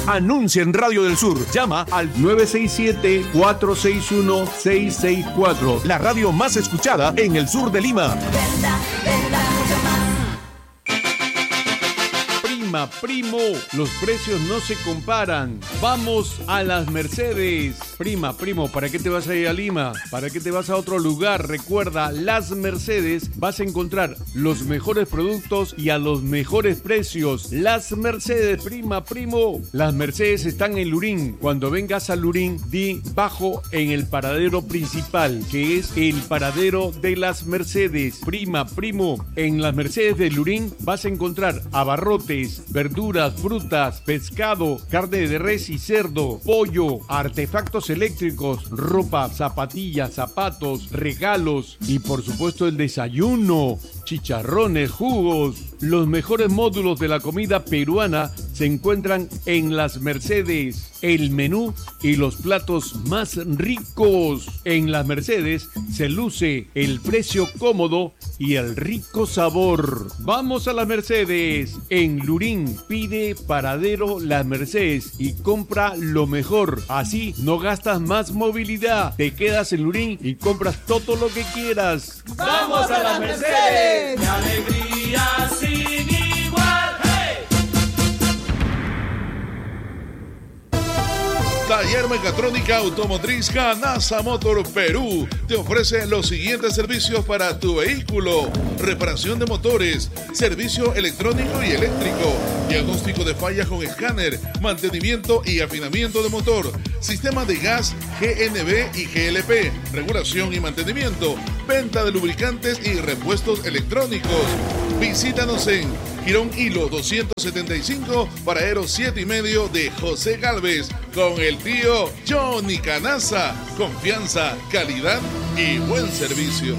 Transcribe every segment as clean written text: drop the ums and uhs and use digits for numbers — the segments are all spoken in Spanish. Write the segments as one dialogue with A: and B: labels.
A: Anuncia en Radio del Sur. Llama al 967-461-664. La radio más escuchada en el sur de Lima. Primo, los precios no se comparan. Vamos a las Mercedes. Primo, ¿para qué te vas a ir a Lima? ¿Para qué te vas a otro lugar? Recuerda, las Mercedes vas a encontrar los mejores productos y a los mejores precios. Las Mercedes, primo. Las Mercedes están en Lurín. Cuando vengas a Lurín, di bajo en el paradero principal, que es el paradero de las Mercedes. Primo, en las Mercedes de Lurín vas a encontrar abarrotes, verduras, frutas, pescado, carne de res y cerdo, pollo, artefactos eléctricos, ropa, zapatillas, zapatos, regalos y por supuesto el desayuno, chicharrones, jugos. Los mejores módulos de la comida peruana se encuentran en las Mercedes. El menú y los platos más ricos. En las Mercedes se luce el precio cómodo y el rico sabor. Vamos a las Mercedes. En Lurín, pide paradero Las Mercedes y compra lo mejor. Así no gastas más movilidad. Te quedas en Lurín y compras todo lo que quieras.
B: ¡Vamos a las Mercedes! ¡Qué alegría sin igual! ¡Hey!
C: Taller Mecatrónica Automotriz Canasa Motor Perú te ofrece los siguientes servicios para tu vehículo: reparación de motores, servicio electrónico y eléctrico, diagnóstico de fallas con escáner, mantenimiento y afinamiento de motor, sistema de gas GNB y GLP, regulación y mantenimiento, venta de lubricantes y repuestos electrónicos. Visítanos en Girón Hilo 275, paradero 7,5 de José Gálvez, con el tío Johnny Canasa. Confianza, calidad y buen servicio.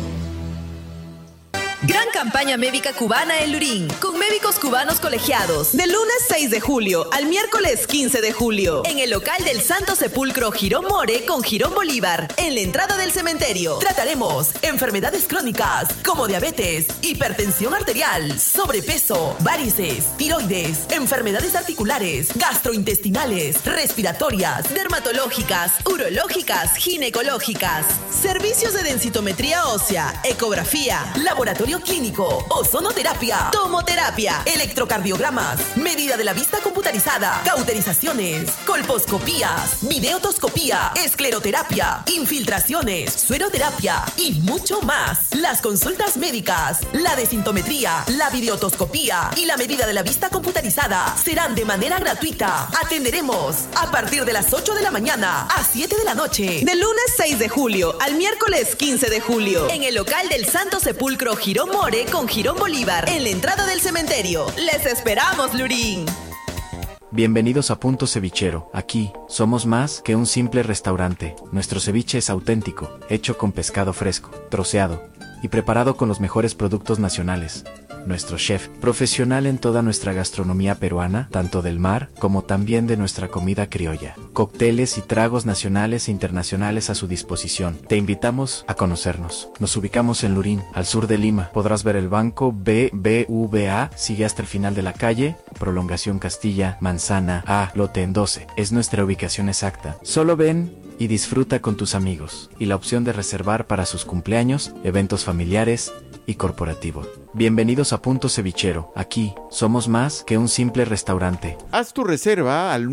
D: Gran campaña médica cubana en Lurín, con médicos cubanos colegiados, del lunes 6 de julio al miércoles 15 de julio, en el local del Santo Sepulcro Girón More con Girón Bolívar, en la entrada del cementerio. Trataremos enfermedades crónicas como diabetes, hipertensión arterial, sobrepeso, varices, tiroides, enfermedades articulares, gastrointestinales, respiratorias, dermatológicas, urológicas, ginecológicas, servicios de densitometría ósea, ecografía, laboratorio clínico, ozonoterapia, tomoterapia, electrocardiogramas, medida de la vista computarizada, cauterizaciones, colposcopías, videotoscopía, escleroterapia, infiltraciones, sueroterapia y mucho más. Las consultas médicas, la desintometría, la videotoscopía y la medida de la vista computarizada serán de manera gratuita. Atenderemos a partir de las 8 de la mañana a 7 de la noche, del lunes 6 de julio al miércoles 15 de julio, en el local del Santo Sepulcro Girón More con Girón Bolívar, en la entrada del cementerio. ¡Les esperamos, Lurín!
E: Bienvenidos a Punto Cevichero. Aquí, somos más que un simple restaurante. Nuestro ceviche es auténtico, hecho con pescado fresco, troceado y preparado con los mejores productos nacionales. Nuestro chef, profesional en toda nuestra gastronomía peruana, tanto del mar como también de nuestra comida criolla. Cócteles y tragos nacionales e internacionales a su disposición. Te invitamos a conocernos. Nos ubicamos en Lurín, al sur de Lima. Podrás ver el banco BBVA, sigue hasta el final de la calle, Prolongación Castilla, Manzana A, lote en 12. Es nuestra ubicación exacta. Solo ven y disfruta con tus amigos. Y la opción de reservar para sus cumpleaños, eventos familiares y corporativo. Bienvenidos a Punto Cevichero. Aquí somos más que un simple restaurante.
F: Haz tu reserva al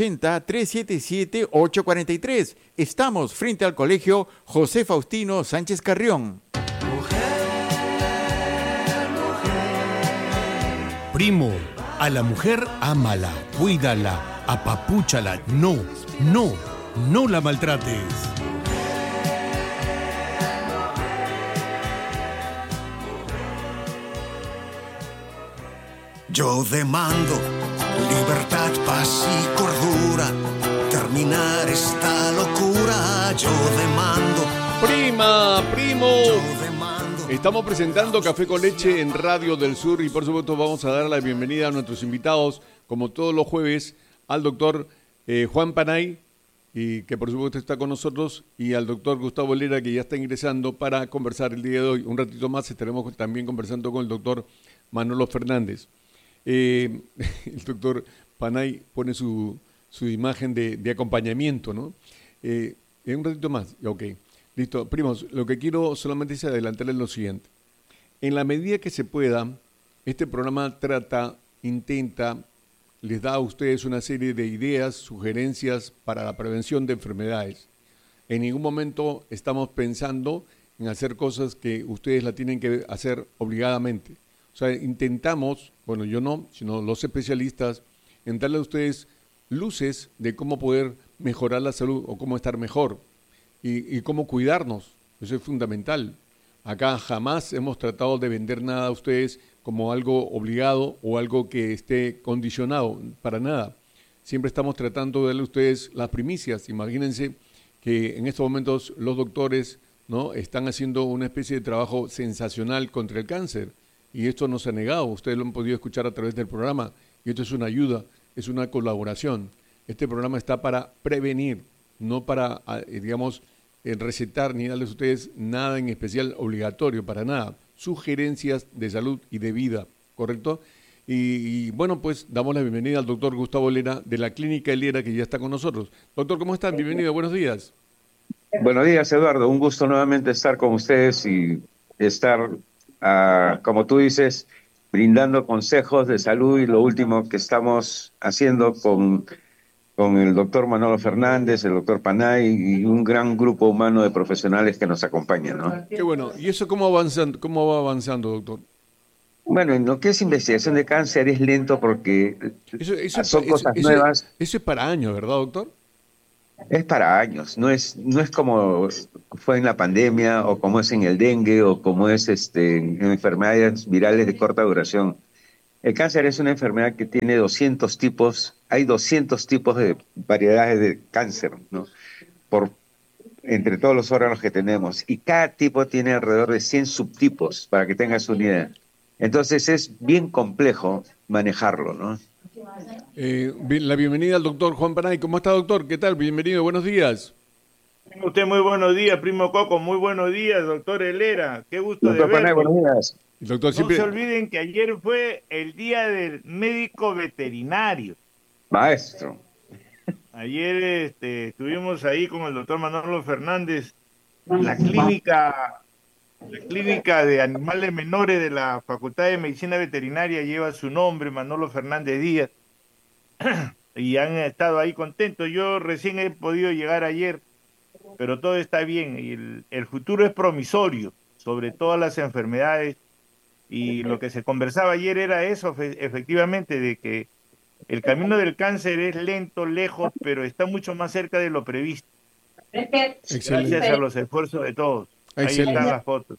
F: 980-377-843. Estamos frente al Colegio José Faustino Sánchez Carrión.
A: Primo, a la mujer ámala, cuídala, apapúchala. No la maltrates.
G: Yo demando libertad, paz y cordura, terminar esta locura. Yo demando.
A: Primo. Estamos presentando Café con Leche en Radio del Sur y por supuesto vamos a dar la bienvenida a nuestros invitados, como todos los jueves, al doctor Juan Panay, y que por supuesto está con nosotros, y al doctor Gustavo Lera, que ya está ingresando para conversar el día de hoy. Un ratito más estaremos también conversando con el doctor Manolo Fernández. El doctor Panay pone su su imagen de acompañamiento, ¿no? Un ratito más, ok. Listo, primos, lo que quiero solamente es adelantarles lo siguiente. En la medida que se pueda, este programa intenta, les da a ustedes una serie de ideas, sugerencias para la prevención de enfermedades. En ningún momento estamos pensando en hacer cosas que ustedes la tienen que hacer obligadamente. O sea, intentamos, bueno, yo no, sino los especialistas, en darle a ustedes luces de cómo poder mejorar la salud o cómo estar mejor y cómo cuidarnos. Eso es fundamental. Acá jamás hemos tratado de vender nada a ustedes como algo obligado o algo que esté condicionado, para nada. Siempre estamos tratando de darle a ustedes las primicias. Imagínense que en estos momentos los doctores, ¿no?, están haciendo una especie de trabajo sensacional contra el cáncer y esto no se ha negado. Ustedes lo han podido escuchar a través del programa y esto es una ayuda, es una colaboración. Este programa está para prevenir, no para, digamos, recetar ni darles a ustedes nada en especial obligatorio, para nada. Sugerencias de salud y de vida, ¿correcto? Y bueno, pues damos la bienvenida al doctor Gustavo Lera de la Clínica Lera, que ya está con nosotros. Doctor, ¿cómo están? Bienvenido, buenos días.
H: Buenos días, Eduardo. Un gusto nuevamente estar con ustedes y estar, como tú dices, brindando consejos de salud y lo último que estamos haciendo con el doctor Manolo Fernández, el doctor Panay y un gran grupo humano de profesionales que nos acompañan, ¿no?
A: Qué bueno. ¿Y eso cómo va avanzando, doctor?
H: Bueno, en lo que es investigación de cáncer es lento porque son cosas nuevas.
A: Eso es para años, ¿verdad, doctor?
H: Es para años, no es como fue en la pandemia o como es en el dengue o como es en enfermedades virales de corta duración. El cáncer es una enfermedad que tiene 200 tipos, hay 200 tipos de variedades de cáncer, ¿no? Entre todos los órganos que tenemos, y cada tipo tiene alrededor de 100 subtipos, para que tengas una idea. Entonces es bien complejo manejarlo, ¿no?
A: La bienvenida al doctor Juan Panay. ¿Cómo está, doctor? ¿Qué tal? Bienvenido, buenos días.
I: Usted muy buenos días, primo Coco, muy buenos días, doctor Helera. Qué gusto
H: doctor
I: de verlo.
H: Panay, buenos días.
A: Doctor,
I: no se olviden que ayer fue el día del médico veterinario.
H: Maestro.
I: Ayer estuvimos ahí con el doctor Manolo Fernández, la clínica de animales menores de la Facultad de Medicina Veterinaria lleva su nombre, Manolo Fernández Díaz, y han estado ahí contentos. Yo recién he podido llegar ayer, pero todo está bien, y el futuro es promisorio, sobre todas las enfermedades, y lo que se conversaba ayer era eso, efectivamente, de que el camino del cáncer es lento, lejos, pero está mucho más cerca de lo previsto.
A: Excelente.
I: Gracias a los esfuerzos de todos.
A: Excelente.
I: Ahí están las fotos.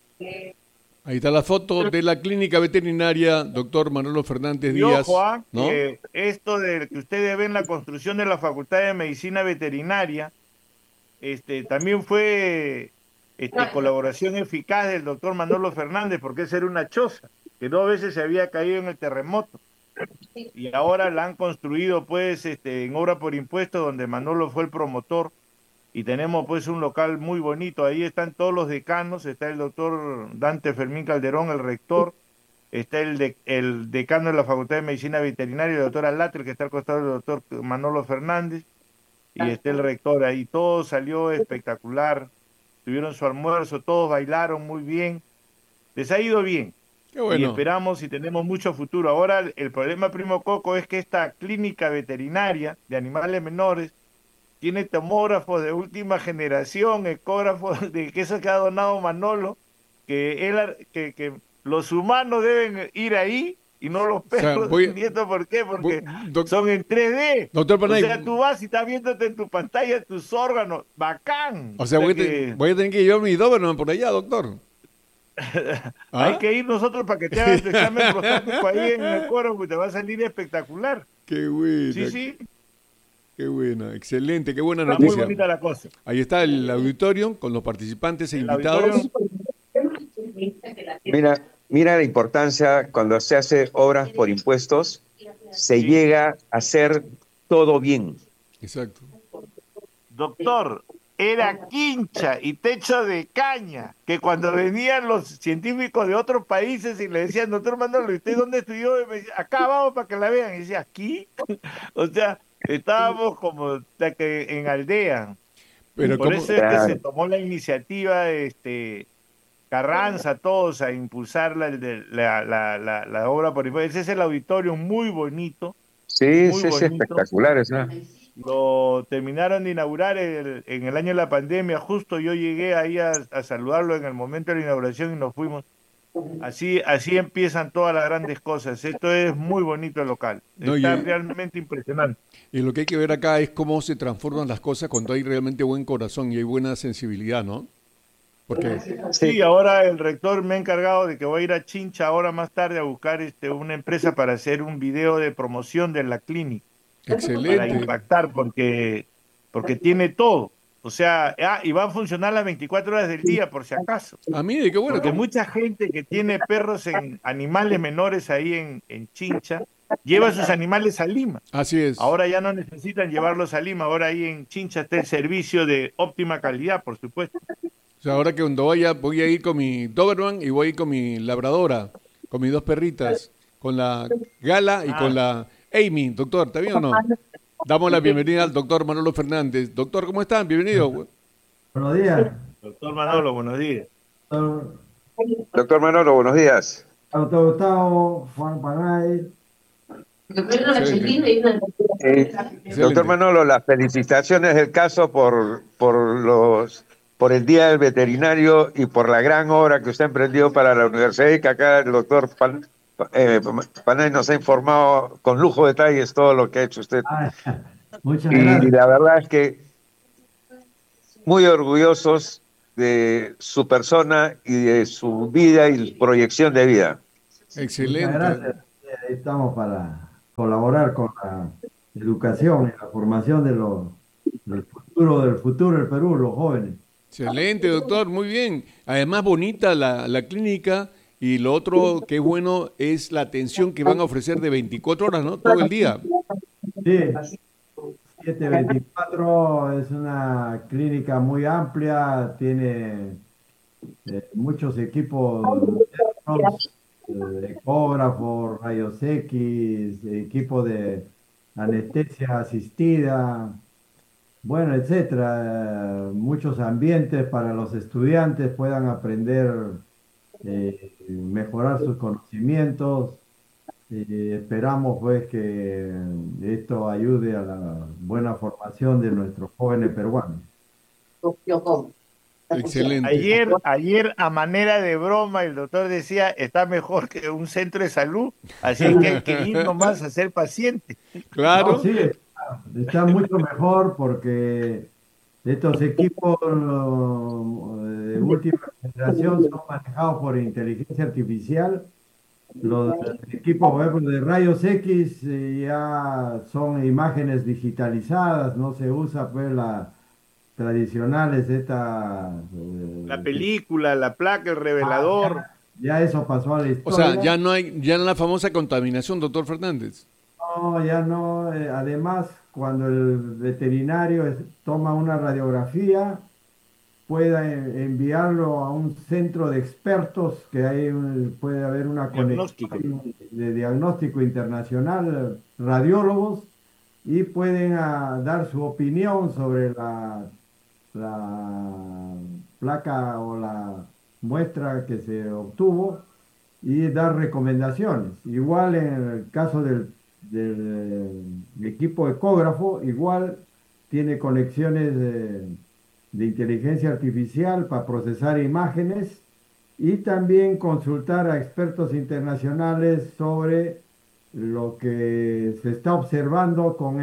A: Ahí está la foto de la clínica veterinaria, doctor Manolo Fernández Díaz.
I: Y ojo,
A: ¿no?
I: que esto de que ustedes ven la construcción de la Facultad de Medicina Veterinaria, también fue colaboración eficaz del doctor Manolo Fernández, porque esa era una choza que 2 veces se había caído en el terremoto. Y ahora la han construido pues en obra por impuesto, donde Manolo fue el promotor, y tenemos pues un local muy bonito. Ahí están todos los decanos, está el doctor Dante Fermín Calderón, el rector, está el decano de la Facultad de Medicina Veterinaria, el doctor Alatre, que está al costado del doctor Manolo Fernández, y está el rector ahí. Todo salió espectacular, tuvieron su almuerzo, todos bailaron muy bien, les ha ido bien.
A: Qué bueno.
I: Y esperamos y tenemos mucho futuro. Ahora el problema, primo Coco, es que esta clínica veterinaria de animales menores tiene tomógrafos de última generación, ecógrafos de que eso que ha donado Manolo, que los humanos deben ir ahí y no los perros.
A: O sea,
I: ¿Entiendo por qué? Porque son en 3D.
A: Doctor Panay,
I: o sea, tú vas y estás viéndote en tu pantalla tus órganos. ¡Bacán!
A: O sea, voy a tener que llevar mi Doberman por allá, doctor.
I: Hay que ir nosotros para que te hagas tu examen prostático ahí en el ecógrafo y te va a salir espectacular.
A: Qué buena.
I: Sí.
A: Qué buena, excelente, qué buena
I: Está
A: noticia.
I: muy bonita la cosa.
A: Ahí está el auditorio con los participantes e invitados.
H: Mira la importancia cuando se hace obras por impuestos, se llega a hacer todo bien.
A: Exacto.
I: Doctor, era quincha y techo de caña, que cuando venían los científicos de otros países y le decían, doctor Manolo, ¿y usted dónde estudió? Y me decía, acá vamos para que la vean. Y decía, ¿aquí? O sea, Estábamos como en aldea.
A: Pero
I: Por
A: ¿cómo?
I: eso es que se tomó la iniciativa, Carranza, todos a impulsar la obra por ejemplo. Ese es el auditorio muy bonito,
H: Sí,
I: muy
H: sí, sí,
I: bonito.
H: espectacular eso.
I: Lo terminaron de inaugurar en el año de la pandemia. Justo yo llegué ahí a saludarlo en el momento de la inauguración y nos fuimos. Así empiezan todas las grandes cosas. Esto es muy bonito el local.
A: No,
I: Está realmente impresionante.
A: y lo que hay que ver acá es cómo se transforman las cosas cuando hay realmente buen corazón y hay buena sensibilidad, ¿no? Porque,
I: Sí, ahora el rector me ha encargado de que voy a ir a Chincha ahora más tarde a buscar una empresa para hacer un video de promoción de la clínica, para
A: excelente.
I: impactar, porque tiene todo. O sea, y va a funcionar las 24 horas del día, por si acaso.
A: A mí, de qué bueno.
I: Porque mucha gente que tiene perros animales menores ahí en Chincha, lleva sus animales a Lima.
A: Así es.
I: Ahora ya no necesitan llevarlos a Lima, ahora ahí en Chincha está el servicio de óptima calidad, por supuesto.
A: O sea, ahora que cuando vaya, voy a ir con mi Doberman y voy a ir con mi labradora, con mis dos perritas, con la Gala y con la Amy. Doctor, ¿está bien o no? Damos la bienvenida al doctor Manolo Fernández. Doctor, ¿cómo están? Bienvenido.
J: Buenos días.
I: Doctor Manolo, buenos días.
H: Doctor Manolo, buenos días.
J: Doctor Gustavo, Juan Panay.
H: Doctor Manolo, las felicitaciones del caso por el Día del Veterinario y por la gran obra que usted emprendió para la universidad y que acá el doctor Panay nos ha informado con lujo de detalles todo lo que ha hecho usted.
J: Muchas gracias.
H: Y la verdad es que muy orgullosos de su persona y de su vida y proyección de vida.
A: Excelente.
J: Muchas gracias. Ahí estamos para colaborar con la educación y la formación del futuro del Perú, los jóvenes.
A: Excelente, doctor, muy bien. Además, bonita la clínica y lo otro que es bueno es la atención que van a ofrecer de 24 horas, ¿no? Todo el día.
J: Sí, 724 es una clínica muy amplia, tiene muchos equipos modernos, ecógrafos, rayos X, equipo de anestesia asistida, bueno, etcétera. Muchos ambientes para los estudiantes puedan aprender, mejorar sus conocimientos. Esperamos pues que esto ayude a la buena formación de nuestros jóvenes peruanos.
A: Excelente.
I: Ayer a manera de broma el doctor decía está mejor que un centro de salud, así que hay que ir nomás a ser paciente.
A: Claro.
J: No, sí, está mucho mejor porque estos equipos de última generación son manejados por inteligencia artificial. Los equipos, por ejemplo, de rayos X ya son imágenes digitalizadas, no se usa pues la tradicionales
I: La película, la placa, el revelador.
J: Ya eso pasó a la
A: O
J: historia.
A: sea, ya no hay la famosa contaminación, doctor Fernández.
J: No, ya no. Además, cuando el veterinario toma una radiografía, pueda enviarlo a un centro de expertos, que puede haber una conexión de diagnóstico internacional, radiólogos, y pueden dar su opinión sobre la placa o la muestra que se obtuvo y dar recomendaciones. Igual en el caso del equipo ecógrafo, igual tiene conexiones de inteligencia artificial para procesar imágenes y también consultar a expertos internacionales sobre lo que se está observando con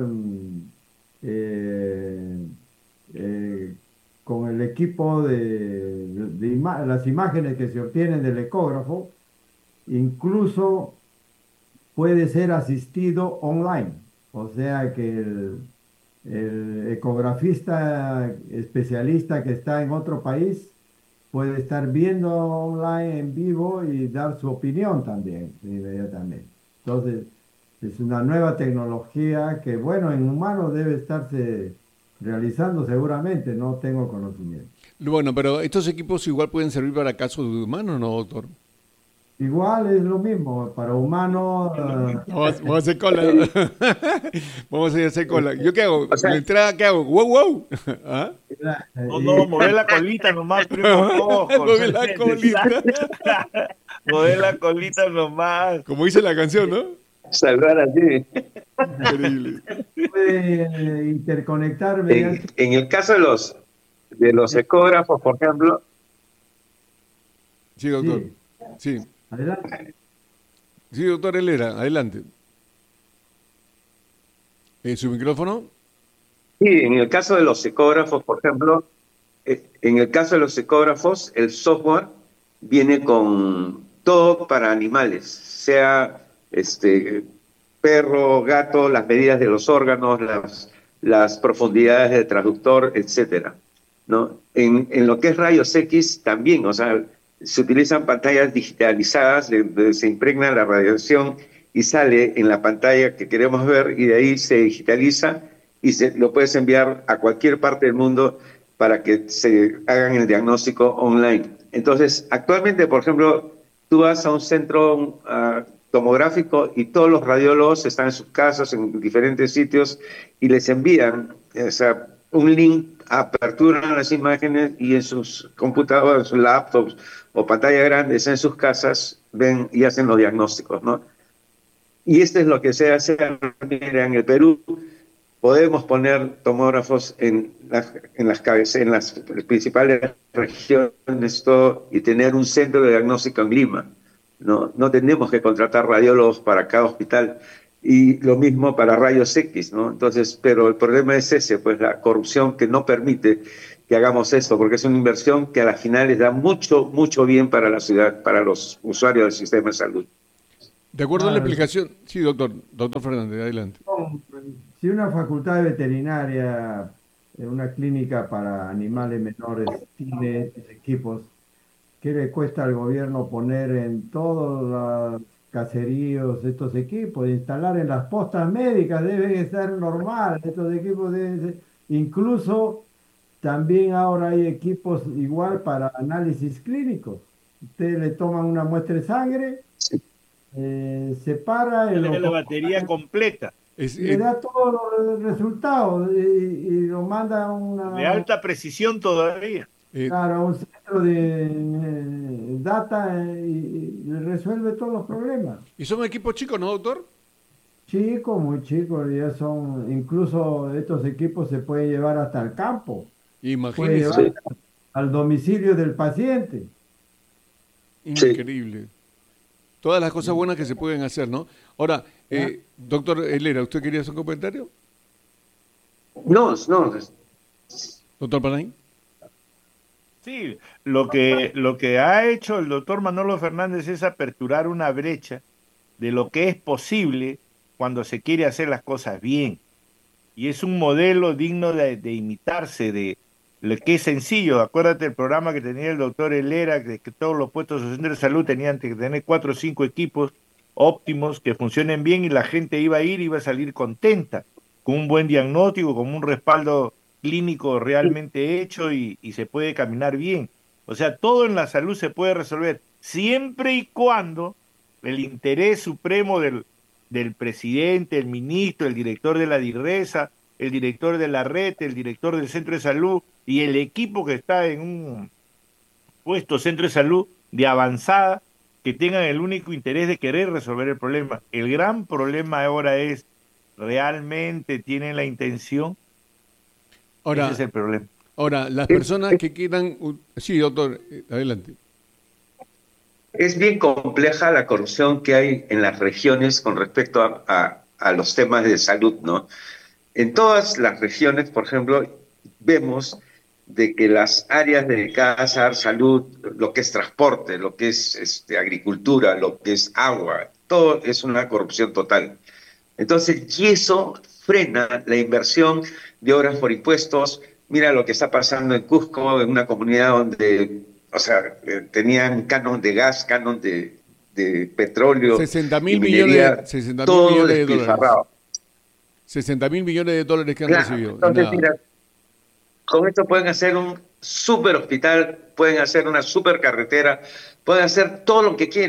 J: el equipo las imágenes que se obtienen del ecógrafo. Incluso puede ser asistido online, o sea que el ecografista especialista que está en otro país puede estar viendo online en vivo y dar su opinión también inmediatamente. Entonces, es una nueva tecnología que, bueno, en humanos debe estarse realizando seguramente, no tengo conocimiento.
A: Bueno, pero estos equipos igual pueden servir para casos de humanos, ¿no, doctor?
J: Igual es lo mismo, para humanos.
A: Vamos a hacer cola. Vamos a hacer cola. ¿Yo qué hago?
H: O sea,
A: ¿La entrada qué hago? ¡Wow, wow! ¿Ah?
I: No, mover la colita nomás, primo.
A: Mover la colita.
I: Mover la colita nomás.
A: Como dice la canción, ¿no?
H: salvar así.
A: Increíble.
J: Puede interconectar mediante.
H: En el caso de los ecógrafos, por ejemplo.
A: Sí, doctor. Sí.
J: Adelante.
A: Sí, doctor Helera, adelante. ¿Su micrófono?
H: Sí, en el caso de los ecógrafos, por ejemplo, en el caso de los ecógrafos, el software viene con todo para animales, sea perro, gato, las medidas de los órganos, las profundidades del traductor, etcétera, ¿no? En lo que es rayos X también, o sea, se utilizan pantallas digitalizadas donde se impregna la radiación y sale en la pantalla que queremos ver, y de ahí se digitaliza y lo puedes enviar a cualquier parte del mundo para que se hagan el diagnóstico online. Entonces, actualmente, por ejemplo, tú vas a un centro tomográfico y todos los radiólogos están en sus casas, en diferentes sitios, y les envían un link, aperturan las imágenes y en sus computadoras, sus laptops o pantallas grandes en sus casas ven y hacen los diagnósticos, ¿no? Y esto es lo que se hace. Mira, en el Perú podemos poner tomógrafos en las cabezas, en las principales regiones, todo, y tener un centro de diagnóstico en Lima. No tenemos que contratar radiólogos para cada hospital, y lo mismo para rayos X, ¿no? Entonces, pero el problema es ese, pues la corrupción que no permite que hagamos esto, porque es una inversión que a la final les da mucho, mucho bien para la ciudad, para los usuarios del sistema de salud.
A: De acuerdo a la explicación, sí, doctor Fernández, adelante.
J: Si una facultad de veterinaria, una clínica para animales menores, tiene estos equipos, ¿qué le cuesta al gobierno poner en todos los caseríos estos equipos? Instalar en las postas médicas debe ser normal, estos equipos deben ser, incluso también ahora hay equipos igual para análisis clínicos. Ustedes le toman una muestra de sangre, separa
I: la batería completa.
J: Le da todos los resultados y lo manda a una...
I: De alta precisión todavía.
J: Claro, a un centro de data y le resuelve todos los problemas.
A: ¿Y son equipos chicos, no, doctor?
J: Chicos, muy chicos, ya son, incluso estos equipos se pueden llevar hasta el campo.
A: Imagínese.
J: Al domicilio del paciente.
A: Increíble. Todas las cosas buenas que se pueden hacer, ¿no? Ahora, doctor Helera, ¿usted quería hacer un comentario?
H: No.
A: Doctor Panay.
I: Sí, lo que ha hecho el doctor Manolo Fernández es aperturar una brecha de lo que es posible cuando se quiere hacer las cosas bien. Y es un modelo digno de imitarse, de lo que es sencillo. Acuérdate del programa que tenía el doctor Helera, que todos los puestos de centro de salud tenían que tener 4 o 5 equipos óptimos que funcionen bien, y la gente iba a ir y iba a salir contenta, con un buen diagnóstico, con un respaldo clínico realmente hecho, y se puede caminar bien. O sea, todo en la salud se puede resolver, siempre y cuando el interés supremo del presidente, el ministro, el director de la DIRRESA, el director de la red, el director del centro de salud y el equipo que está en un puesto centro de salud de avanzada, que tengan el único interés de querer resolver el problema. El gran problema ahora es, ¿realmente tienen la intención?
A: Ahora,
I: ese es el problema.
A: Ahora, las personas que quieran... Sí, doctor, adelante.
H: Es bien compleja la corrupción que hay en las regiones con respecto a los temas de salud, ¿no? En todas las regiones, por ejemplo, vemos de que las áreas dedicadas a dar salud, lo que es transporte, lo que es agricultura, lo que es agua, todo es una corrupción total. Entonces, y eso frena la inversión de obras por impuestos. Mira lo que está pasando en Cusco, en una comunidad donde, tenían canon de gas, canon de petróleo,
A: 60.000 millones de dólares. 60.000 millones de dólares que han recibido.
H: Entonces, mira, con esto pueden hacer un super hospital, pueden hacer una super carretera, pueden hacer todo lo que quieran,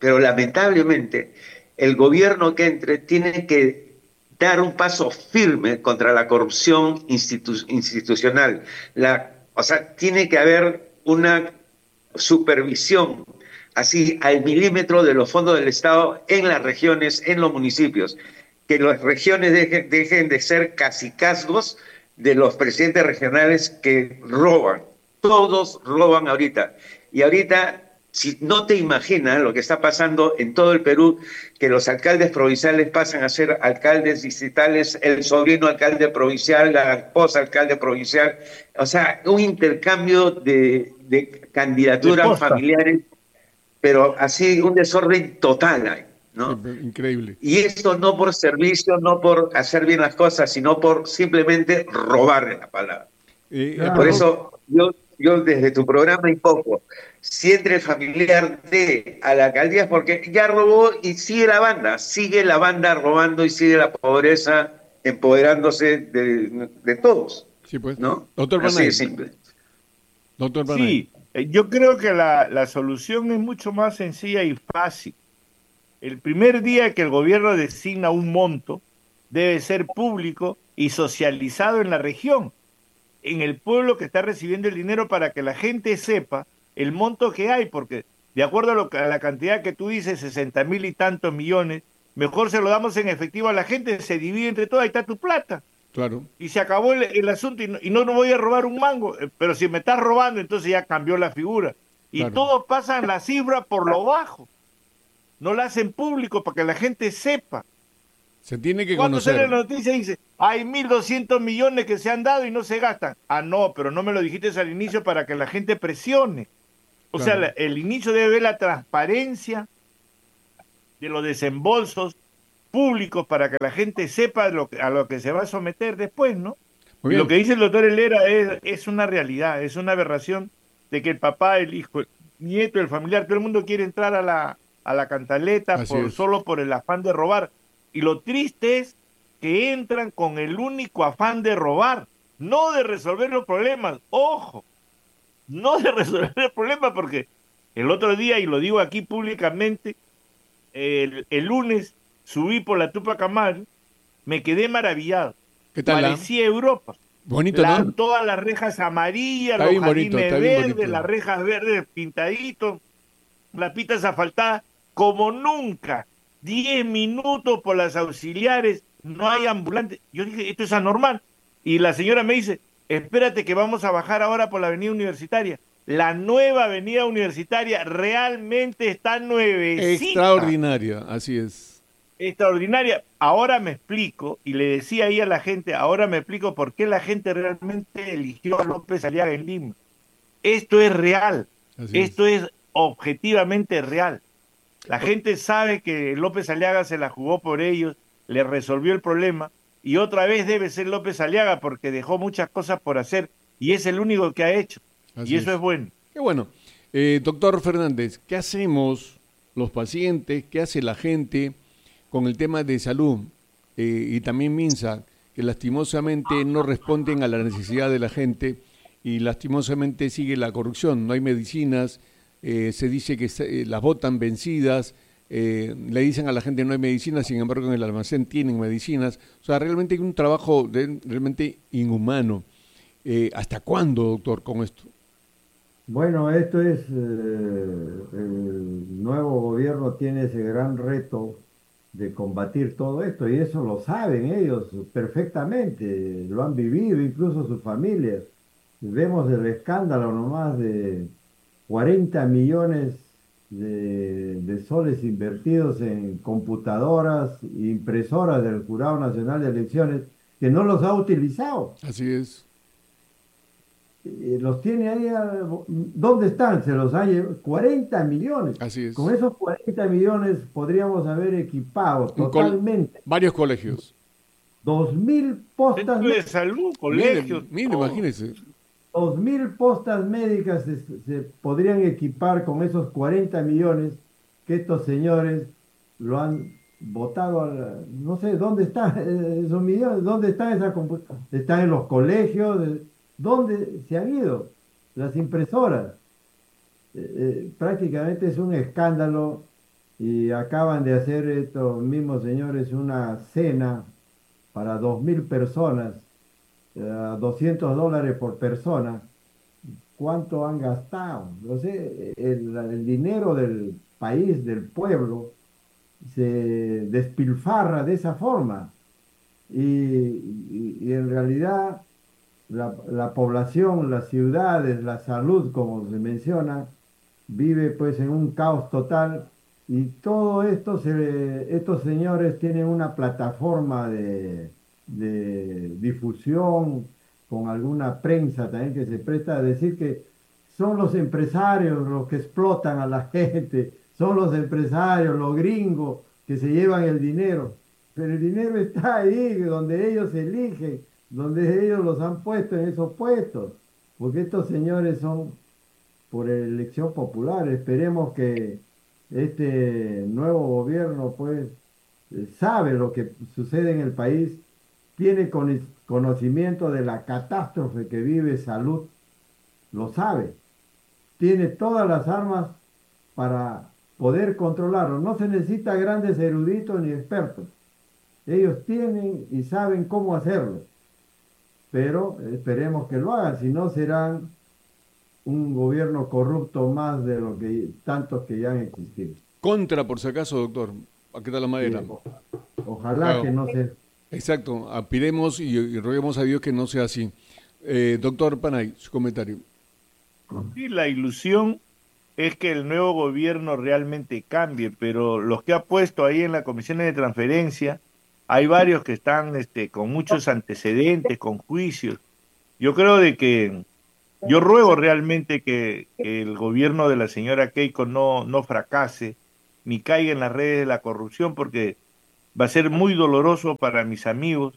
H: pero lamentablemente el gobierno que entre tiene que dar un paso firme contra la corrupción institucional. O sea, tiene que haber una supervisión así al milímetro de los fondos del Estado en las regiones, en los municipios. Que las regiones dejen de ser cacicazgos de los presidentes regionales que roban. Todos roban ahorita. Y ahorita, si no te imaginas lo que está pasando en todo el Perú, que los alcaldes provinciales pasan a ser alcaldes distritales, el sobrino alcalde provincial, la esposa alcalde provincial, o sea, un intercambio de candidaturas familiares, pero así un desorden total hay, ¿no?
A: Increíble.
H: Y esto no por servicio, no por hacer bien las cosas, sino por simplemente robarle la palabra. Por eso yo desde tu programa invoco, si entre el familiar a la alcaldía, porque ya robó y sigue la banda robando y sigue la pobreza empoderándose de todos.
A: Sí, pues.
H: ¿No?
A: Doctor
H: Así
A: Banay.
H: de simple.
A: Doctor Banay.
I: Sí, yo creo que la solución es mucho más sencilla y fácil. El primer día que el gobierno designa un monto, debe ser público y socializado en la región, en el pueblo que está recibiendo el dinero, para que la gente sepa el monto que hay, porque de acuerdo a la cantidad que tú dices, 60.000 y tantos millones, mejor se lo damos en efectivo a la gente, se divide entre todos, ahí está tu plata.
A: Claro.
I: Y se acabó el asunto y no voy a robar un mango, pero si me estás robando, entonces ya cambió la figura. Y
A: Claro.
I: todos pasan la cifra por lo bajo. No la hacen público para que la gente sepa.
A: Se tiene que
I: Cuando
A: conocer.
I: sale la noticia dice, hay 1.200 millones que se han dado y no se gastan. Ah, no, pero no me lo dijiste al inicio para que la gente presione. O
A: Claro.
I: sea, el inicio debe ver la transparencia de los desembolsos públicos para que la gente sepa a lo que se va a someter después, ¿no?
A: Muy
I: Y
A: bien.
I: lo que dice el doctor Helera es una realidad, es una aberración de que el papá, el hijo, el nieto, el familiar, todo el mundo quiere entrar a la cantaleta
A: Así es.
I: solo por el afán de robar. Y lo triste es que entran con el único afán de robar, no de resolver los problemas. Ojo, no de resolver el problema, porque el otro día, y lo digo aquí públicamente, el lunes subí por la Tupac Amaru, me quedé maravillado.
A: ¿Qué tal?
I: Parecía Europa.
A: Bonito, ¿no?
I: Todas las rejas amarillas,
A: Está
I: los
A: bien bonito,
I: jardines
A: está bien
I: verdes,
A: bonito.
I: las rejas verdes pintaditos, las pistas asfaltadas, como nunca. 10 minutos por las auxiliares, no hay ambulantes. Yo dije, esto es anormal. Y la señora me dice, espérate que vamos a bajar ahora por la avenida Universitaria. La nueva avenida Universitaria realmente está nuevecita.
A: Extraordinaria, así es.
I: Extraordinaria. Ahora me explico, y le decía ahí a la gente, ahora me explico por qué la gente realmente eligió a López Aliaga en Lima. Esto es real,
A: Así
I: esto es objetivamente real. La gente sabe que López Aliaga se la jugó por ellos, le resolvió el problema, y otra vez debe ser López Aliaga porque dejó muchas cosas por hacer, y es el único que ha hecho,
A: Así
I: y eso es bueno.
A: Qué bueno. Doctor Fernández, ¿qué hacemos los pacientes? ¿Qué hace la gente con el tema de salud? Y también Minsa, que lastimosamente no responden a la necesidad de la gente y lastimosamente sigue la corrupción. No hay medicinas, se dice que las botan vencidas, le dicen a la gente no hay medicinas, sin embargo en el almacén tienen medicinas. O sea, realmente hay un trabajo realmente inhumano. ¿Hasta cuándo, doctor, con esto?
J: Bueno, esto es, el nuevo gobierno tiene ese gran reto de combatir todo esto y eso lo saben ellos perfectamente, lo han vivido incluso sus familias. Vemos el escándalo nomás de 40 millones de soles invertidos en computadoras, impresoras del Jurado Nacional de Elecciones que no los ha utilizado.
A: Así es.
J: Los tiene ahí, ¿dónde están? Se los ha llevado 40 millones.
A: Así es.
J: Con esos 40 millones podríamos haber equipado
A: Un
J: totalmente
A: varios colegios.
J: 2.000 postas
I: Centro de salud, colegios.
A: Mire,
I: todo.
A: imagínese.
J: 2.000 postas médicas se podrían equipar con esos 40 millones que estos señores lo han votado no sé, ¿dónde están esos millones? ¿Dónde están esas computadoras? ¿Están en los colegios? ¿Dónde se han ido las impresoras? Prácticamente es un escándalo y acaban de hacer estos mismos señores una cena para 2.000 personas, $200 por persona. ¿Cuánto han gastado? No sé, el dinero del país, del pueblo, se despilfarra de esa forma. Y en realidad la población, las ciudades, la salud, como se menciona, vive pues en un caos total y todo esto, estos señores tienen una plataforma de difusión con alguna prensa también que se presta a decir que son los empresarios los que explotan a la gente, son los empresarios, los gringos que se llevan el dinero, pero el dinero está ahí, donde ellos eligen, donde ellos los han puesto en esos puestos, porque estos señores son por elección popular. Esperemos que este nuevo gobierno pues sabe lo que sucede en el país, tiene conocimiento de la catástrofe que vive salud, lo sabe, tiene todas las armas para poder controlarlo. No se necesita grandes eruditos ni expertos. Ellos tienen y saben cómo hacerlo. Pero esperemos que lo hagan, si no serán un gobierno corrupto más de lo que tantos que ya han existido.
A: Contra, por si acaso, doctor. Aquí está la madera.
J: Sí, ojalá que no sea.
A: Exacto. Aspiremos y roguemos a Dios que no sea así. Doctor Panay, su comentario.
I: Sí, la ilusión es que el nuevo gobierno realmente cambie, pero los que ha puesto ahí en las comisiones de transferencia, hay varios que están con muchos antecedentes, con juicios. Yo creo de que, yo ruego realmente que el gobierno de la señora Keiko no fracase, ni caiga en las redes de la corrupción, porque va a ser muy doloroso para mis amigos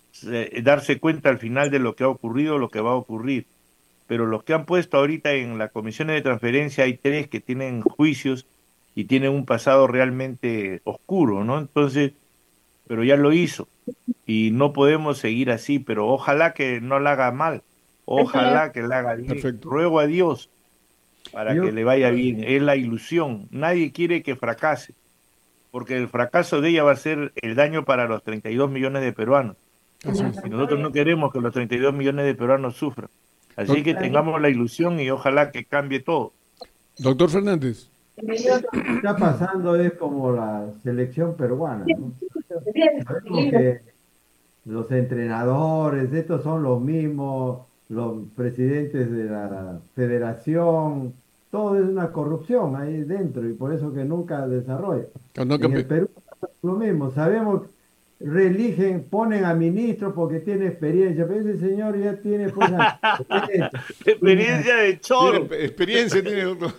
I: darse cuenta al final de lo que ha ocurrido, lo que va a ocurrir. Pero los que han puesto ahorita en las comisiones de transferencia, hay 3 que tienen juicios y tienen un pasado realmente oscuro, ¿no? Entonces, pero ya lo hizo y no podemos seguir así, pero ojalá que no la haga mal, ojalá que la haga bien.
A: Perfecto.
I: Ruego a Dios para que le vaya bien, es la ilusión, nadie quiere que fracase, porque el fracaso de ella va a ser el daño para los 32 millones de peruanos, y nosotros no queremos que los 32 millones de peruanos sufran. Así que tengamos la ilusión y ojalá que cambie todo.
A: Doctor Fernández.
J: Lo que está pasando es como la selección peruana, ¿no? Sabemos que los entrenadores, estos son los mismos, los presidentes de la federación, todo es una corrupción ahí dentro y por eso que nunca desarrolla. En el Perú lo mismo, sabemos, reeligen, ponen a ministro porque tiene experiencia, pero ese señor ya tiene pues,
I: experiencia de choro.
A: Experiencia tiene, doctor.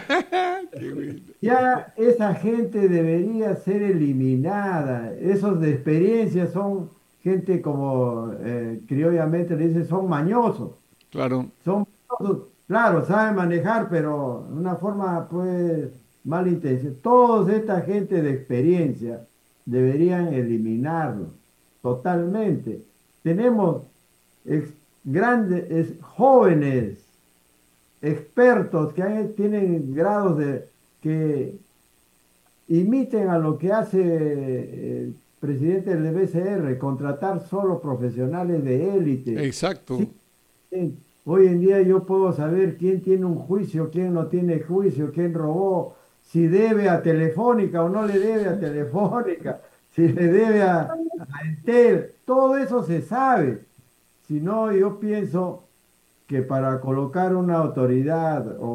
J: Ya esa gente debería ser eliminada. Esos de experiencia son gente como criollamente le dicen, son mañosos.
A: Claro.
J: Son mañosos. Claro, saben manejar, pero de una forma pues malintencionada. Toda esta gente de experiencia deberían eliminarlo totalmente. Tenemos grandes, jóvenes, expertos que tienen grados que imiten a lo que hace el presidente del BCR, contratar solo profesionales de élite.
A: Exacto.
J: Sí, hoy en día yo puedo saber quién tiene un juicio, quién no tiene juicio, quién robó, si debe a Telefónica o no le debe a Telefónica, si le debe a Entel, todo eso se sabe. Si no, yo pienso que para colocar una autoridad o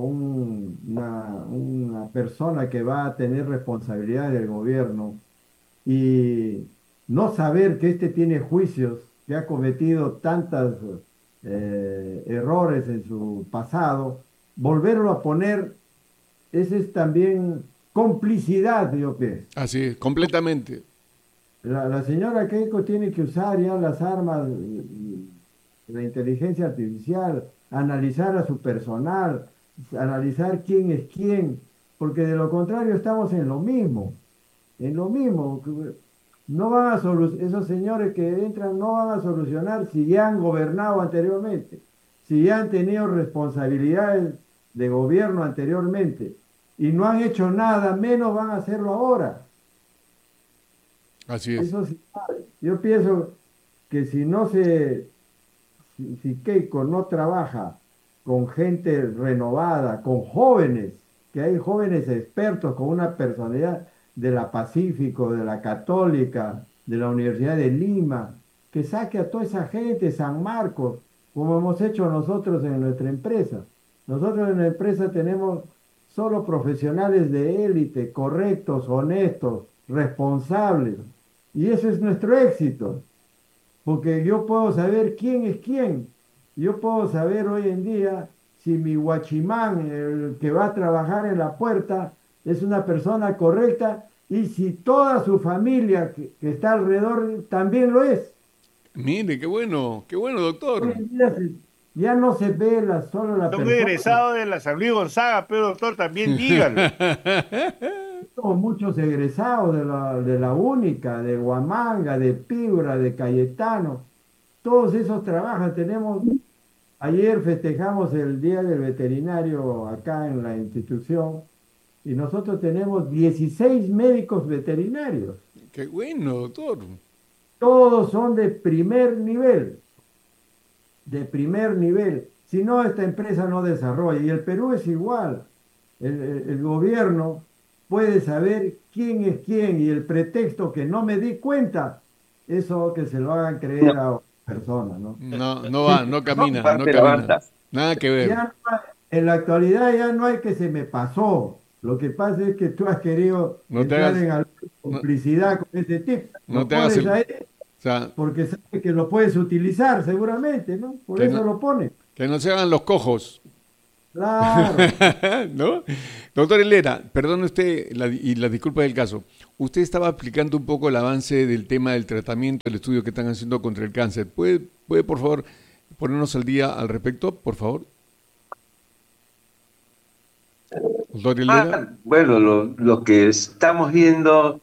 J: una persona que va a tener responsabilidad del gobierno y no saber que este tiene juicios, que ha cometido tantos errores en su pasado, volverlo a poner, ese es también complicidad, yo pienso.
A: Así es, completamente.
J: La señora Keiko tiene que usar ya las armas de la inteligencia artificial, analizar a su personal, analizar quién es quién, porque de lo contrario estamos en lo mismo, No van a esos señores que entran no van a solucionar si ya han gobernado anteriormente, si ya han tenido responsabilidades de gobierno anteriormente. y no han hecho nada, menos van a hacerlo ahora.
A: Así es.
J: Eso sí, yo pienso que si Keiko no trabaja con gente renovada, con jóvenes, que hay jóvenes expertos con una personalidad de la Pacífico, de la Católica, de la Universidad de Lima, que saque a toda esa gente, San Marcos, como hemos hecho nosotros en nuestra empresa. Nosotros en la empresa tenemos solo profesionales de élite, correctos, honestos, responsables. Y eso es nuestro éxito, porque yo puedo saber quién es quién. Yo puedo saber hoy en día si mi guachimán, el que va a trabajar en la puerta, es una persona correcta y si toda su familia que está alrededor también lo es.
A: Mire, qué bueno, doctor.
J: Hoy en día ya no se ve solo la
I: Son
J: persona.
I: egresados de la San Luis Gonzaga, pero doctor, también díganlo.
J: Somos muchos egresados de la Única, de Huamanga, de Piura, de Cayetano. Todos esos trabajan. Ayer festejamos el Día del Veterinario acá en la institución y nosotros tenemos 16 médicos veterinarios.
A: Qué bueno, doctor.
J: Todos son de primer nivel. De primer nivel. Si no, esta empresa no desarrolla. Y el Perú es igual. El gobierno puede saber quién es quién y el pretexto que no me di cuenta, eso que se lo hagan creer a personas, ¿no?
A: No camina, no camina. Nada que ver.
J: En la actualidad ya no hay que se me pasó. Lo que pasa es que tú has querido entrar en alguna complicidad con ese tipo.
A: No te hagas
J: ahí, porque sabes que lo puedes utilizar seguramente, ¿no? Por eso lo pones.
A: Que no se hagan los cojos.
J: Claro.
A: ¿No? Doctor Helera, perdone usted y la disculpa del caso. Usted estaba explicando un poco el avance del tema del tratamiento, el estudio que están haciendo contra el cáncer. ¿Puede por favor, ponernos al día al respecto, por favor? Doctor Helera.
H: Bueno, lo que estamos viendo,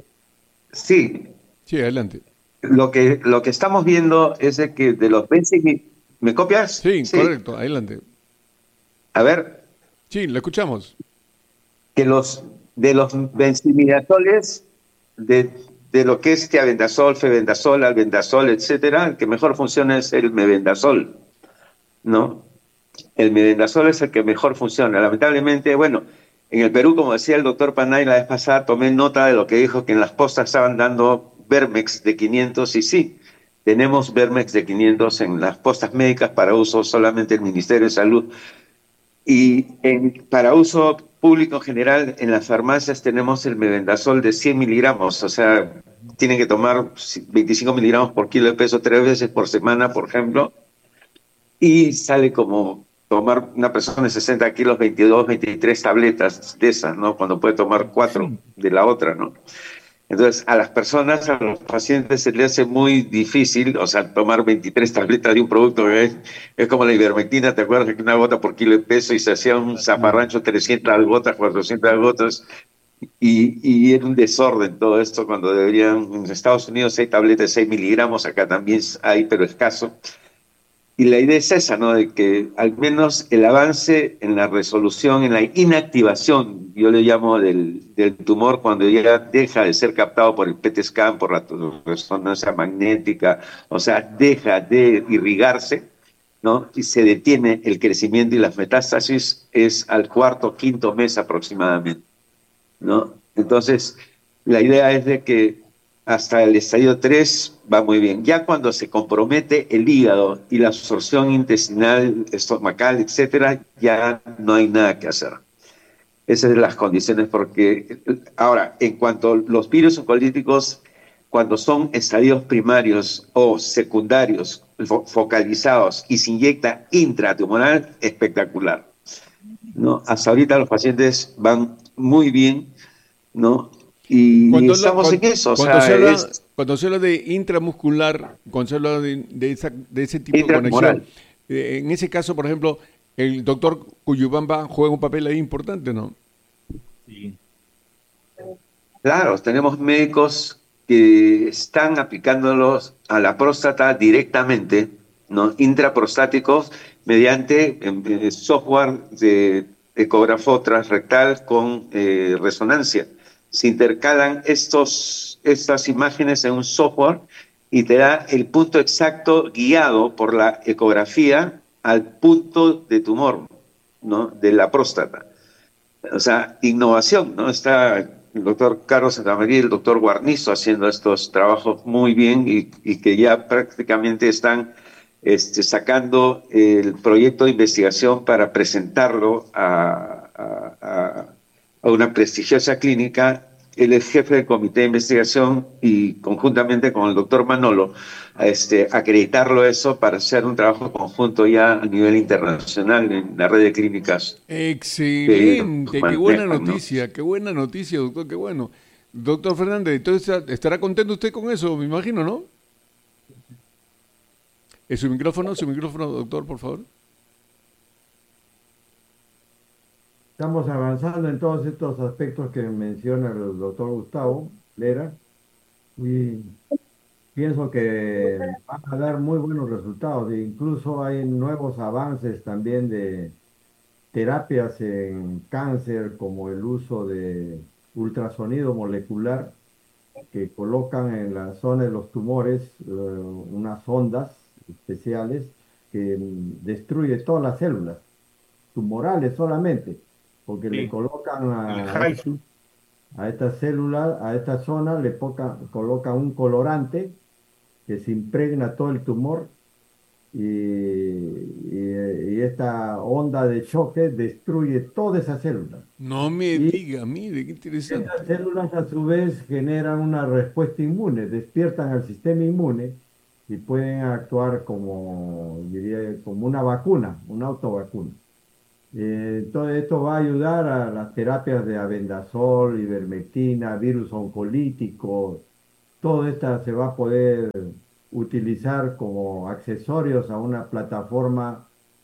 H: sí.
A: Sí, adelante.
H: Lo que estamos viendo es de que de los 20... ¿Me copias?
A: Sí, correcto, adelante.
H: A ver.
A: Sí, lo escuchamos.
H: Que de los benzimidatoles, de lo que es tiabendazol, febendazol, albendazol, etcétera, el que mejor funciona es el mebendazol, ¿no? El mebendazol es el que mejor funciona. Lamentablemente, bueno, en el Perú, como decía el doctor Panay la vez pasada, tomé nota de lo que dijo que en las postas estaban dando Vermex de 500 y sí, tenemos Vermex de 500 en las postas médicas para uso solamente el Ministerio de Salud. Y para uso público general, en las farmacias tenemos el mebendazol de 100 miligramos, o sea, tienen que tomar 25 miligramos por kilo de peso 3 veces por semana, por ejemplo, y sale como tomar una persona de 60 kilos 22, 23 tabletas de esas, ¿no? Cuando puede tomar 4 de la otra, ¿no? Entonces, a las personas, a los pacientes se les hace muy difícil, o sea, tomar 23 tabletas de un producto que es como la ivermectina, ¿te acuerdas? Que una gota por kilo de peso y se hacía un zafarrancho, 300 gotas, 400 gotas, y era un desorden todo esto cuando deberían, en Estados Unidos hay tabletas de 6 miligramos, acá también hay, pero escaso. Y la idea es esa, ¿no? De que al menos el avance en la resolución, en la inactivación, yo le llamo del tumor, cuando ya deja de ser captado por el PET scan, por la resonancia magnética, o sea, deja de irrigarse, ¿no? Y se detiene el crecimiento y las metástasis, es al cuarto, quinto mes aproximadamente, ¿no? Entonces, la idea es de que hasta el estadio 3 va muy bien. Ya cuando se compromete el hígado y la absorción intestinal, estomacal, etcétera, ya no hay nada que hacer. Esas son las condiciones, porque ahora, en cuanto a los virus oncolíticos, cuando son estadios primarios o secundarios, focalizados y se inyecta intratumoral, espectacular, ¿no? Hasta ahorita los pacientes van muy bien, ¿no? Y estamos en eso.
A: Cuando se habla de intramuscular, cuando se habla de ese tipo de conexión, en ese caso, por ejemplo, el doctor Cuyubamba juega un papel ahí importante, ¿no?
H: Sí. Claro, tenemos médicos que están aplicándolos a la próstata directamente, ¿no? Intraprostáticos, mediante software de ecógrafo transrectal con resonancia. Se intercalan estas imágenes en un software y te da el punto exacto guiado por la ecografía al punto de tumor, ¿no? De la próstata. O sea, innovación, ¿no? Está el doctor Carlos Santamaría y el doctor Guarnizo haciendo estos trabajos muy bien y que ya prácticamente están sacando el proyecto de investigación para presentarlo a una prestigiosa clínica. Él es jefe del comité de investigación y conjuntamente con el doctor Manolo, acreditarlo eso para hacer un trabajo conjunto ya a nivel internacional en la red de clínicas.
A: Excelente, qué buena
H: ¿no?
A: noticia, doctor, qué bueno. Doctor Fernández, entonces estará contento usted con eso, me imagino, ¿no? Su micrófono, doctor, por favor.
J: Estamos avanzando en todos estos aspectos que menciona el doctor Gustavo Lera y pienso que van a dar muy buenos resultados. E incluso hay nuevos avances también de terapias en cáncer, como el uso de ultrasonido molecular, que colocan en la zona de los tumores unas ondas especiales que destruye todas las células tumorales solamente, porque le colocan a esta célula, a esta zona, colocan un colorante que se impregna todo el tumor y esta onda de choque destruye toda esa célula.
A: No me diga, mire, qué interesante.
J: Estas células a su vez generan una respuesta inmune, despiertan al sistema inmune y pueden actuar como, diría, como una vacuna, una autovacuna. Todo esto va a ayudar a las terapias de albendazol, ivermectina, virus oncolíticos. Todo esto se va a poder utilizar como accesorios a una plataforma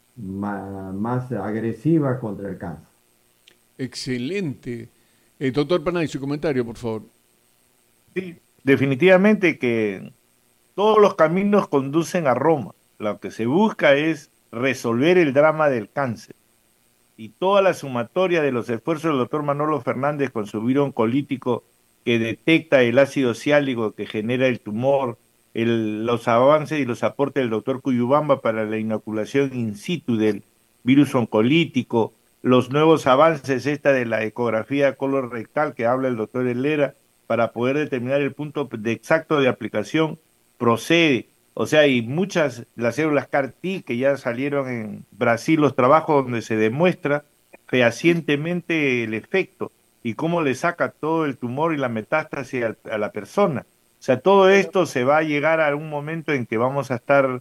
J: más agresiva contra el cáncer.
A: Excelente. Doctor Panay, su comentario, por favor.
I: Sí, definitivamente que todos los caminos conducen a Roma. Lo que se busca es resolver el drama del cáncer. Y toda la sumatoria de los esfuerzos del doctor Manolo Fernández con su virus oncolítico que detecta el ácido ciálico que genera el tumor, los avances y los aportes del doctor Cuyubamba para la inoculación in situ del virus oncolítico, los nuevos avances de la ecografía colorectal que habla el doctor Helera para poder determinar el punto exacto de aplicación, procede. O sea, hay las células CAR-T que ya salieron en Brasil, los trabajos donde se demuestra fehacientemente el efecto y cómo le saca todo el tumor y la metástasis a la persona. O sea, todo esto se va a llegar a un momento en que vamos a estar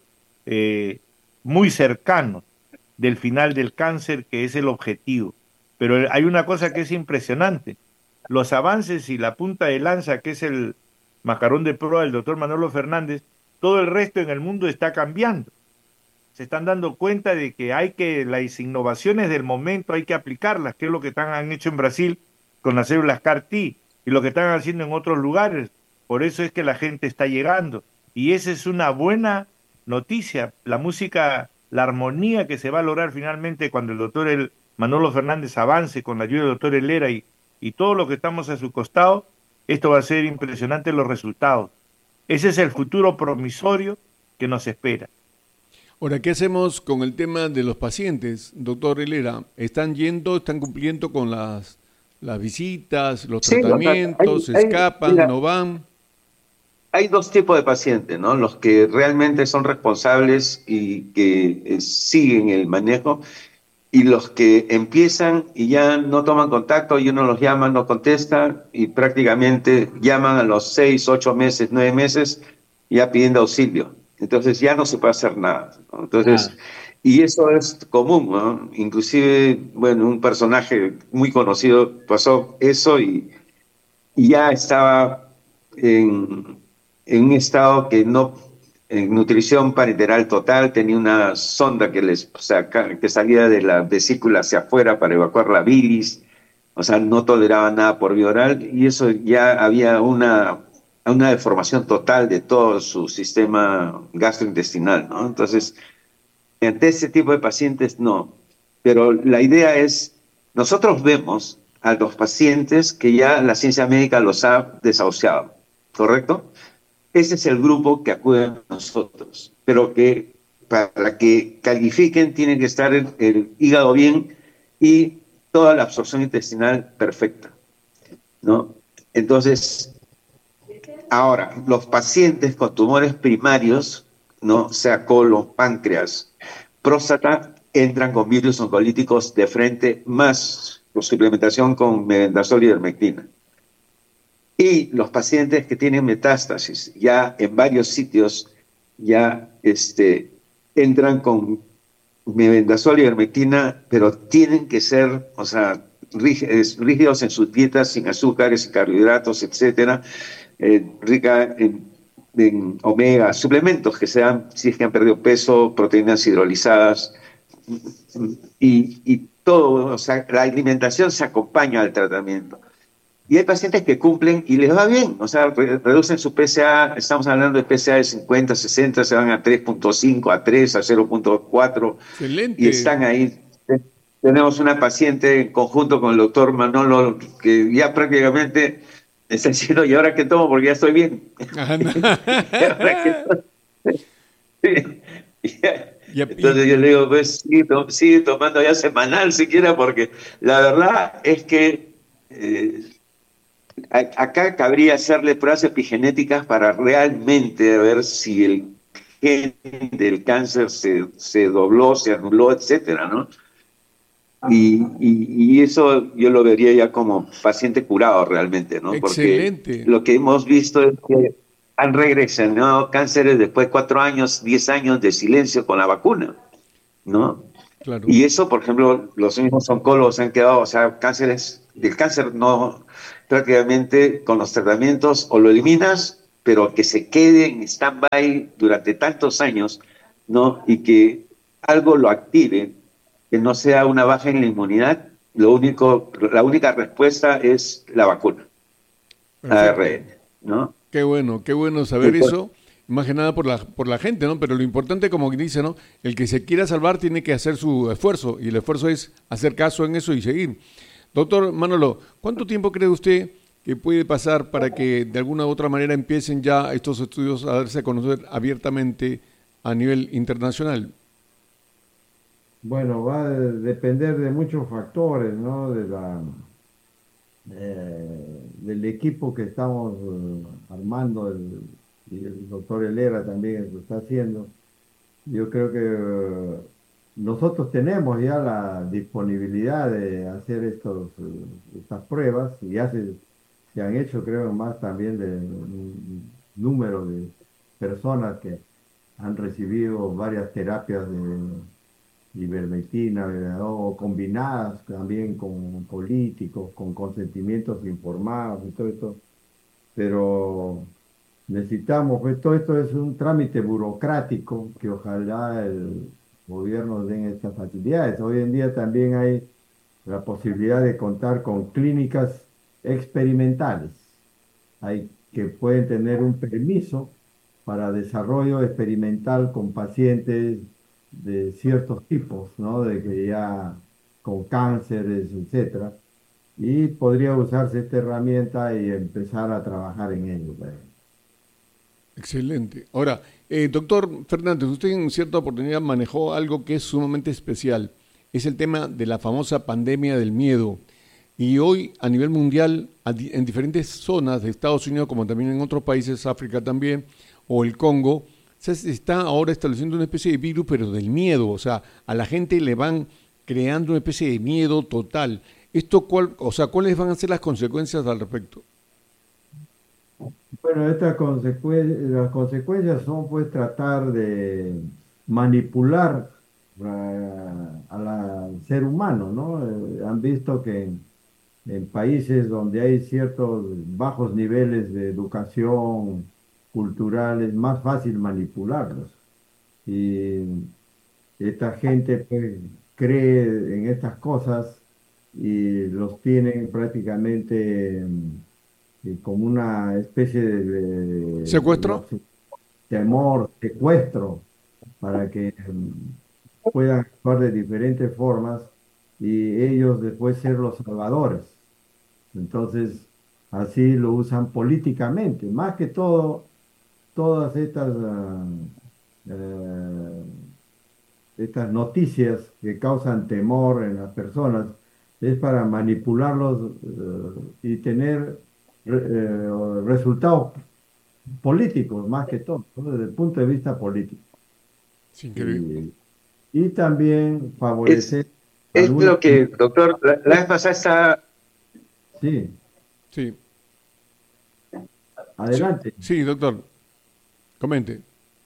I: muy cercanos del final del cáncer, que es el objetivo. Pero hay una cosa que es impresionante. Los avances y la punta de lanza, que es el mascarón de proa del doctor Manolo Fernández, todo el resto en el mundo está cambiando. Se están dando cuenta de que las innovaciones del momento hay que aplicarlas, que es lo que han hecho en Brasil con las células CAR-T y lo que están haciendo en otros lugares. Por eso es que la gente está llegando. Y esa es una buena noticia. La música, la armonía que se va a lograr finalmente cuando el doctor Manolo Fernández avance con la ayuda del doctor Helera y todo lo que estamos a su costado, esto va a ser impresionante los resultados. Ese es el futuro promisorio que nos espera.
A: Ahora, ¿qué hacemos con el tema de los pacientes, doctor Helera? ¿Están cumpliendo con las visitas, los tratamientos, se escapan, no van?
H: Hay dos tipos de pacientes, ¿no? Los que realmente son responsables y que siguen el manejo, y los que empiezan y ya no toman contacto y uno los llama, no contesta y prácticamente llaman a los 6, 8 meses, 9 meses ya pidiendo auxilio. Entonces ya no se puede hacer nada, ¿no? Entonces, y eso es común, ¿no? Inclusive, bueno, un personaje muy conocido pasó eso y ya estaba en un estado que no... En nutrición parenteral total, tenía una sonda que salía de la vesícula hacia afuera para evacuar la bilis, o sea, no toleraba nada por vía oral, y eso ya había una deformación total de todo su sistema gastrointestinal, ¿no? Entonces, ante ese tipo de pacientes, no. Pero la idea es nosotros vemos a los pacientes que ya la ciencia médica los ha desahuciado, ¿correcto? Ese es el grupo que acude a nosotros, pero que para que califiquen tiene que estar el hígado bien y toda la absorción intestinal perfecta, ¿no? Entonces, ahora, los pacientes con tumores primarios, ¿no? Sea colon, páncreas, próstata, entran con virus oncolíticos de frente, más con suplementación con mebendazol y ivermectina. Y los pacientes que tienen metástasis ya en varios sitios ya entran con mebendazol y ivermectina, pero tienen que ser, o sea, rígidos en sus dietas, sin azúcares y carbohidratos, etcétera, rica en omega, suplementos que sean, si es que han perdido peso, proteínas hidrolizadas, y todo, o sea, la alimentación se acompaña al tratamiento. Y hay pacientes que cumplen y les va bien, o sea, reducen su PSA, estamos hablando de PSA de 50, 60, se van a 3.5, a 3, a 0.4, y están ahí. Tenemos una paciente en conjunto con el doctor Manolo que ya prácticamente está diciendo, ¿y ahora qué tomo? Porque ya estoy bien. Entonces yo le digo, pues sigue tomando ya semanal siquiera, porque la verdad es que acá cabría hacerle pruebas epigenéticas para realmente ver si el gen del cáncer se dobló, se anuló, etcétera, ¿no? Y eso yo lo vería ya como paciente curado realmente, ¿no?
A: Excelente.
H: Porque lo que hemos visto es que han regresionado cánceres después de 4 años, 10 años de silencio con la vacuna, ¿no?
A: Claro.
H: Y eso, por ejemplo, los mismos oncólogos han quedado, o sea, del cáncer no, prácticamente con los tratamientos o lo eliminas, pero que se quede en stand-by durante tantos años, ¿no? Y que algo lo active, que no sea una baja en la inmunidad, la única respuesta es la vacuna, ARN, ¿no?
A: Qué bueno saber eso, más que nada por la gente, ¿no? Pero lo importante, como dice, ¿no? El que se quiera salvar tiene que hacer su esfuerzo, y el esfuerzo es hacer caso en eso y seguir. Doctor Manolo, ¿cuánto tiempo cree usted que puede pasar para que de alguna u otra manera empiecen ya estos estudios a darse a conocer abiertamente a nivel internacional?
J: Bueno, va a depender de muchos factores, ¿no? Del equipo que estamos armando, y el doctor Helera también lo está haciendo. Yo creo que nosotros tenemos ya la disponibilidad de hacer estas pruebas, y ya se han hecho, creo, más también de un número de personas que han recibido varias terapias de ivermectina, o combinadas también con políticos, con consentimientos informados y todo esto. Pero necesitamos, pues todo esto es un trámite burocrático que ojalá el gobierno den estas facilidades. Hoy en día también hay la posibilidad de contar con clínicas experimentales. Hay que pueden tener un permiso para desarrollo experimental con pacientes de ciertos tipos, ¿no? De que ya con cánceres, etcétera, y podría usarse esta herramienta y empezar a trabajar en ello.
A: Excelente. Ahora, doctor Fernández, usted en cierta oportunidad manejó algo que es sumamente especial. Es el tema de la famosa pandemia del miedo. Y hoy, a nivel mundial, en diferentes zonas de Estados Unidos, como también en otros países, África también, o el Congo, se está ahora estableciendo una especie de virus, pero del miedo. O sea, a la gente le van creando una especie de miedo total. ¿Cuáles van a ser las consecuencias al respecto?
J: Bueno, las consecuencias son pues tratar de manipular al ser humano, ¿no? Han visto que en países donde hay ciertos bajos niveles de educación cultural es más fácil manipularlos. Y esta gente pues, cree en estas cosas y los tienen prácticamente como una especie de
A: ¿Secuestro?
J: temor, secuestro, para que puedan actuar de diferentes formas y ellos después ser los salvadores. Entonces, así lo usan políticamente. Más que todo, todas eh, estas noticias que causan temor en las personas es para manipularlos y tener resultados políticos, más que todo, ¿no? Desde el punto de vista político.
A: Es increíble.
J: Y también
H: Es,
J: favorecer
H: es
J: algunas...
H: lo que, doctor, la vez pasada está...
J: Sí,
A: Sí,
J: adelante.
A: sí, doctor. Comente.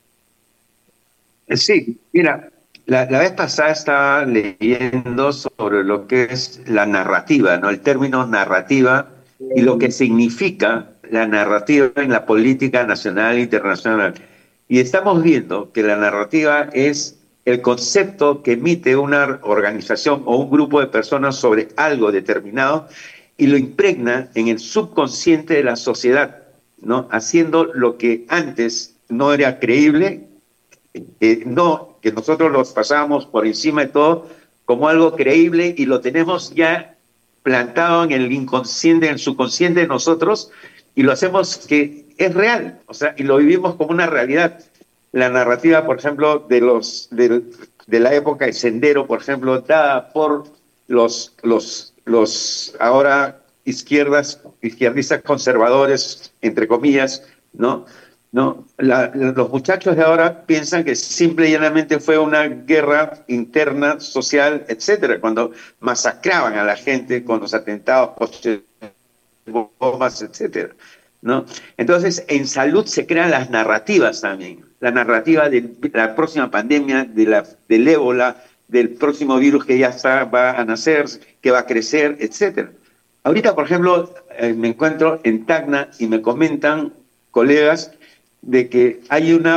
H: Sí, mira, la vez pasada estaba leyendo sobre lo que es la narrativa, ¿no? El término narrativa y lo que significa la narrativa en la política nacional e internacional. Y estamos viendo que la narrativa es el concepto que emite una organización o un grupo de personas sobre algo determinado y lo impregna en el subconsciente de la sociedad, ¿no? Haciendo lo que antes no era creíble, no, que nosotros los pasamos por encima de todo como algo creíble y lo tenemos ya plantado en el inconsciente, en el subconsciente de nosotros y lo hacemos que es real, o sea, y lo vivimos como una realidad. La narrativa, por ejemplo, de la época de Sendero, por ejemplo, dada por los ahora izquierdistas conservadores, entre comillas, ¿no? No, los muchachos de ahora piensan que simple y llanamente fue una guerra interna, social, etcétera, cuando masacraban a la gente con los atentados, coches, bombas, etcétera, ¿no? Entonces, en salud se crean las narrativas también, la narrativa de la próxima pandemia, del ébola, del próximo virus que ya va a nacer, que va a crecer, etcétera. Ahorita, por ejemplo, me encuentro en Tacna y me comentan colegas de que hay una